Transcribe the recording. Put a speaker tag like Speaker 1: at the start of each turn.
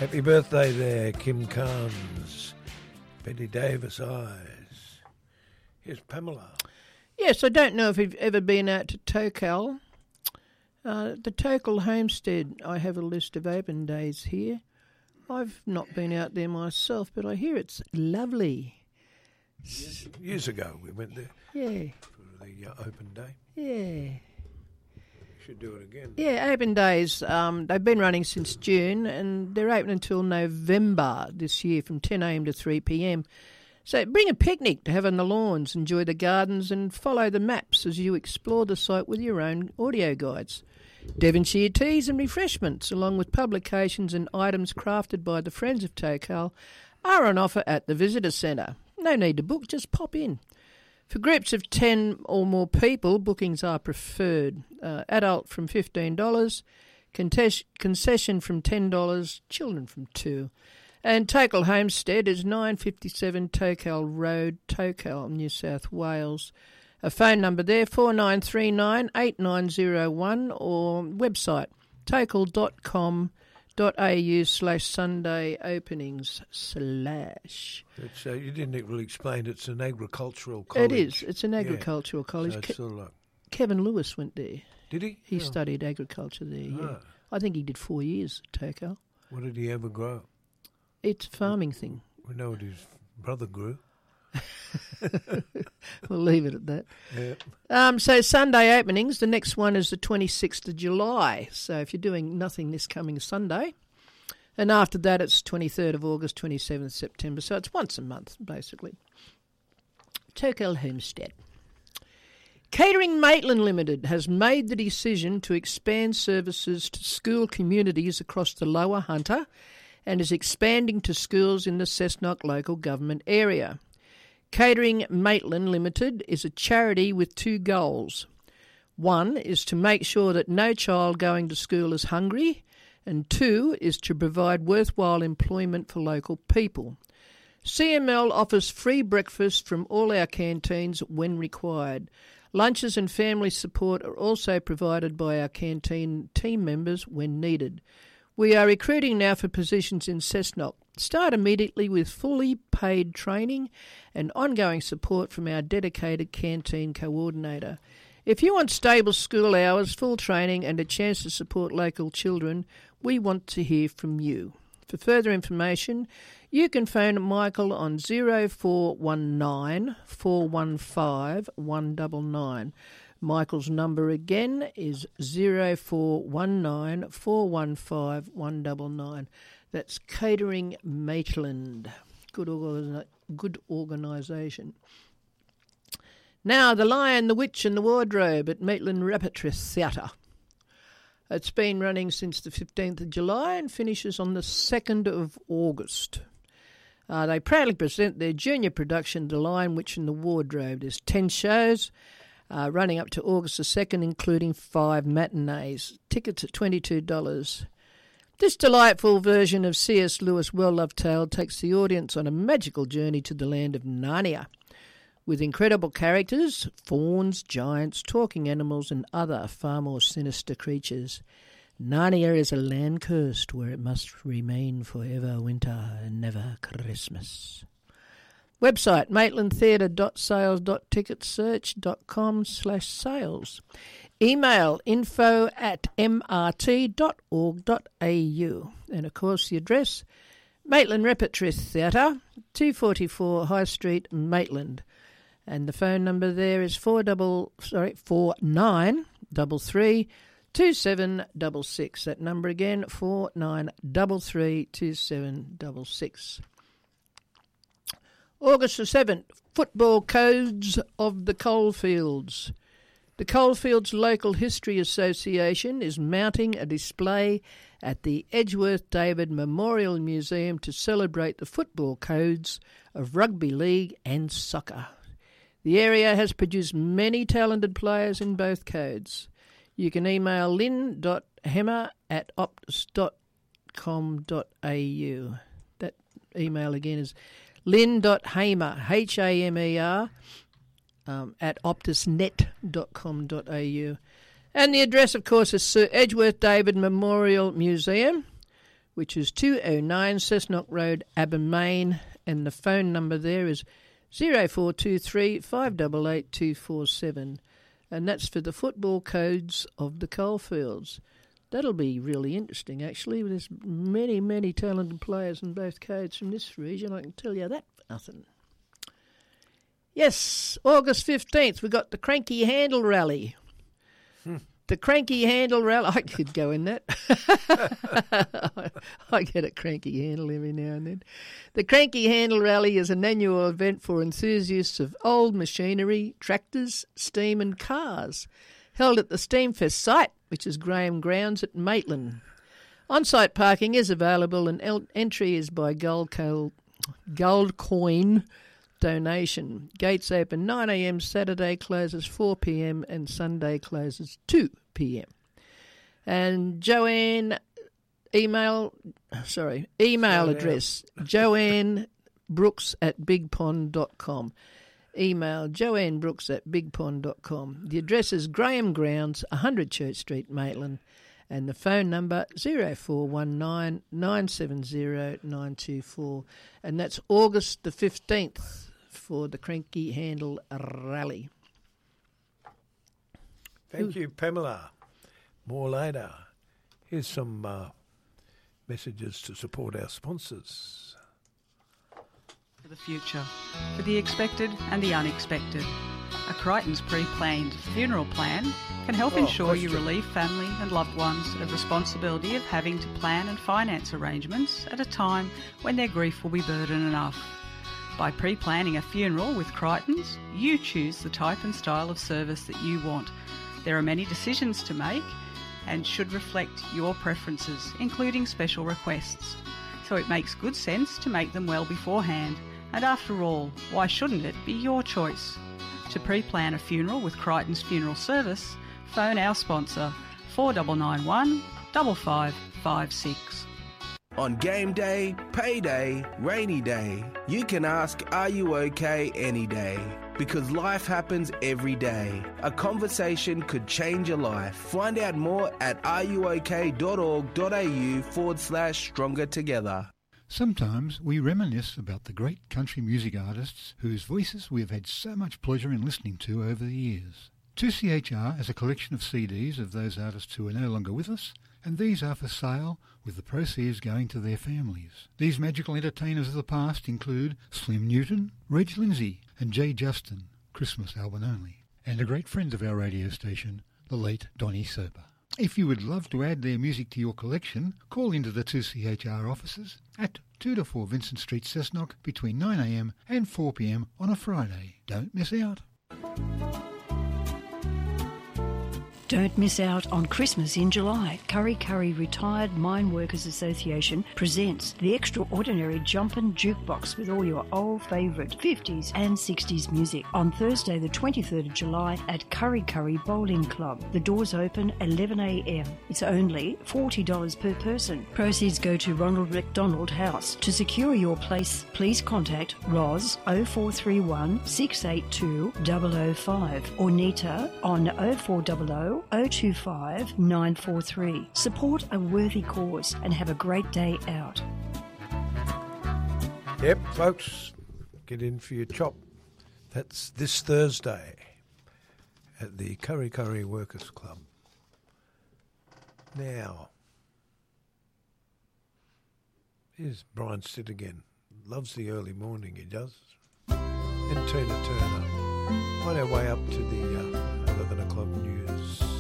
Speaker 1: Happy birthday there, Kim Carnes. Betty Davis eyes. Here's Pamela.
Speaker 2: Yes, I don't know if you've ever been out to Tokal. The Tokal Homestead, I have a list of open days here. I've not been out there myself, but I hear it's lovely.
Speaker 1: Years ago we went there.
Speaker 2: Yeah.
Speaker 1: For the open day.
Speaker 2: Yeah.
Speaker 1: Should do it again.
Speaker 2: Yeah, open days. They've been running since June, and they're open until November this year from 10 a.m. to 3 p.m. So bring a picnic to have on the lawns, enjoy the gardens, and follow the maps as you explore the site with your own audio guides. Devonshire teas and refreshments, along with publications and items crafted by the Friends of Tokal, are on offer at the Visitor Centre. No need to book, just pop in. For groups of 10 or more people, bookings are preferred. Adult from $15, concession from $10, children from $2. And Tokal Homestead is 957 Tokal Road, Tokal, New South Wales. A phone number there, 4939 8901, or website tokal.com.au/Sunday openings /
Speaker 1: It's, you didn't really explain it's an agricultural college.
Speaker 2: It is. It's an agricultural college.
Speaker 1: So it's sort of like,
Speaker 2: Kevin Lewis went there.
Speaker 1: did he?
Speaker 2: He studied agriculture there, yeah.
Speaker 1: Ah.
Speaker 2: I think he did 4 years at Tokal.
Speaker 1: What did he ever grow?
Speaker 2: It's a farming thing.
Speaker 1: We know what his brother grew.
Speaker 2: We'll leave it at that.
Speaker 1: Yeah.
Speaker 2: So Sunday openings, the next one is the 26th of July. So if you're doing nothing this coming Sunday. And after that, it's 23rd of August, 27th September. So it's once a month, basically. Tokal Homestead. Catering Maitland Limited has made the decision to expand services to school communities across the Lower Hunter and is expanding to schools in the Cessnock local government area. Catering Maitland Limited is a charity with two goals. One is to make sure that no child going to school is hungry, and two is to provide worthwhile employment for local people. CML offers free breakfast from all our canteens when required. Lunches and family support are also provided by our canteen team members when needed. We are recruiting now for positions in Cessnock. Start immediately with fully paid training and ongoing support from our dedicated canteen coordinator. If you want stable school hours, full training and a chance to support local children, we want to hear from you. For further information, you can phone Michael on 0419 415 199. Michael's number again is 0419 415 199. That's Catering Maitland. Good organisation. Now, The Lion, the Witch and the Wardrobe at Maitland Repertory Theatre. It's been running since the 15th of July and finishes on the 2nd of August. They proudly present their junior production, The Lion, Witch and the Wardrobe. There's 10 shows running up to August the 2nd, including 5 matinees. Tickets at $22. This delightful version of C.S. Lewis' well-loved tale takes the audience on a magical journey to the land of Narnia, with incredible characters, fauns, giants, talking animals and other far more sinister creatures. Narnia is a land cursed where it must remain forever winter and never Christmas. Website maitlandtheatre.sales.ticketsearch.com/sales. Email info@mrt.org.au. And of course the address, Maitland Repertory Theatre, 244 High Street, Maitland. And the phone number there is 4933 2766. That number again, 4933 2766. August the 7th, Football Codes of the Coalfields. The Coalfields Local History Association is mounting a display at the Edgeworth David Memorial Museum to celebrate the football codes of rugby league and soccer. The area has produced many talented players in both codes. You can email lynn.hamer@optus.com.au. That email again is lynn.hamer, Hamer, at optusnet.com.au. And the address, of course, is Sir Edgeworth David Memorial Museum, which is 209 Cessnock Road, Abermain, and the phone number there is 0423 588 247, and that's for the football codes of the Coalfields. That'll be really interesting, actually. There's many, many talented players in both codes from this region, I can tell you that for nothing. Yes, August 15th, we got the Cranky Handle Rally. The Cranky Handle Rally, I could go in that. I get a cranky handle every now and then. The Cranky Handle Rally is an annual event for enthusiasts of old machinery, tractors, steam and cars, held at the Steamfest site, which is Graham Grounds at Maitland. On-site parking is available and entry is by gold coin donation. Gates open 9 a.m. Saturday, closes 4 p.m. and Sunday closes 2 p.m. And Joanne email address joannebrooks@bigpond.com. Email joannebrooks@bigpond.com. The address is Graham Grounds, 100 Church Street, Maitland, and the phone number 0419 970 924, and that's August the 15th for the Cranky Handle Rally.
Speaker 1: Thank you, Pamela. More later. Here's some messages to support our sponsors.
Speaker 3: For the future, for the expected and the unexpected, a Crichton's pre-planned funeral plan can help ensure you relieve family and loved ones of responsibility of having to plan and finance arrangements at a time when their grief will be burden enough. By pre-planning a funeral with Crichton's, you choose the type and style of service that you want. There are many decisions to make and should reflect your preferences, including special requests. So it makes good sense to make them well beforehand. And after all, why shouldn't it be your choice? To pre-plan a funeral with Crichton's Funeral Service, phone our sponsor 4991 5556.
Speaker 4: On game day, payday, rainy day, you can ask, are you okay any day? Because life happens every day. A conversation could change your life. Find out more at ruok.org.au/stronger together.
Speaker 5: Sometimes we reminisce about the great country music artists whose voices we have had so much pleasure in listening to over the years. 2CHR has a collection of CDs of those artists who are no longer with us, and these are for sale, with the proceeds going to their families. These magical entertainers of the past include Slim Newton, Reg Lindsay and Jay Justin, Christmas album only, and a great friend of our radio station, the late Donny Soper. If you would love to add their music to your collection, call into the 2CHR offices at 2 to 4 Vincent Street, Cessnock, between 9 a.m. and 4 p.m. on a Friday. Don't miss out.
Speaker 6: Don't miss out on Christmas in July. Curry Curry Retired Mine Workers Association presents the extraordinary Jumpin' Jukebox with all your old favourite 50s and 60s music on Thursday the 23rd of July at Curry Curry Bowling Club. The doors open 11 a.m. It's only $40 per person. Proceeds go to Ronald McDonald House. To secure your place, please contact Roz 0431 682 005 or Nita on 0400 025 943. Support a worthy cause and have a great day out.
Speaker 1: Yep, folks, get in for your chop. That's this Thursday at the Curry Curry Workers Club. Now, here's Brian Stitt again. Loves the early morning, he does. And Tina Turner. On our way up to the 11 o'clock news.